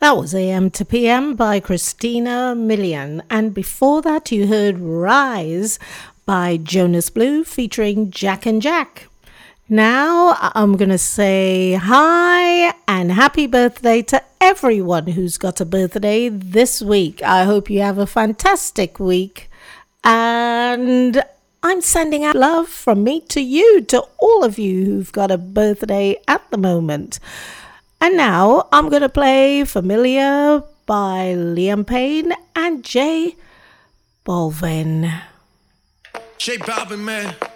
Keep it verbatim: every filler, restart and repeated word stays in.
That was A M to P M by Christina Milian. And before that, you heard Rise by Jonas Blue featuring Jack and Jack. Now, I'm going to say hi and happy birthday to everyone who's got a birthday this week. I hope you have a fantastic week. And I'm sending out love from me to you, to all of you who've got a birthday at the moment. And now I'm going to play Familiar by Liam Payne and J Balvin. J Balvin, man.